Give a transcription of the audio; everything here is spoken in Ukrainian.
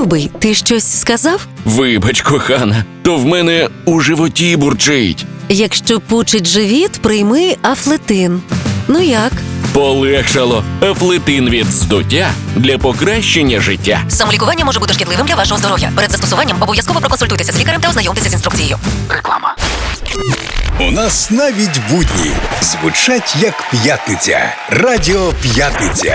Любий, ти щось сказав? Вибач, кохана, то в мене у животі бурчить. Якщо пучить живіт, прийми Афлетин. Ну як? Полегшало. Афлетин від здуття для покращення життя. Самолікування може бути шкідливим для вашого здоров'я. Перед застосуванням обов'язково проконсультуйтеся з лікарем та ознайомтеся з інструкцією. Реклама. У нас навіть будні звучать як п'ятниця. Радіо П'ятниця.